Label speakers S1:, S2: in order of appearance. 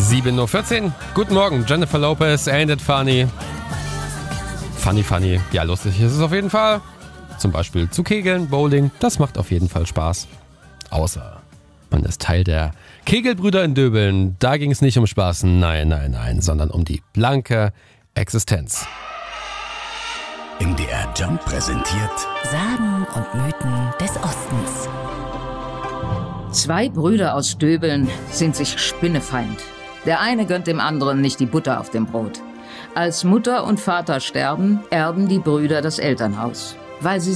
S1: 7:14 Uhr. Guten Morgen, Jennifer Lopez, Ain't It Funny. Funny. Ja, lustig ist es auf jeden Fall. Zum Beispiel zu kegeln, Bowling, das macht auf jeden Fall Spaß. Außer man ist Teil der Kegelbrüder in Döbeln. Da ging es nicht um Spaß, nein, sondern um die blanke Existenz.
S2: MDR Jump präsentiert
S3: Sagen und Mythen des Ostens.
S4: 2 Brüder aus Döbeln sind sich spinnefeind. Der eine gönnt dem anderen nicht die Butter auf dem Brot. Als Mutter und Vater sterben, erben die Brüder das Elternhaus. Weil sie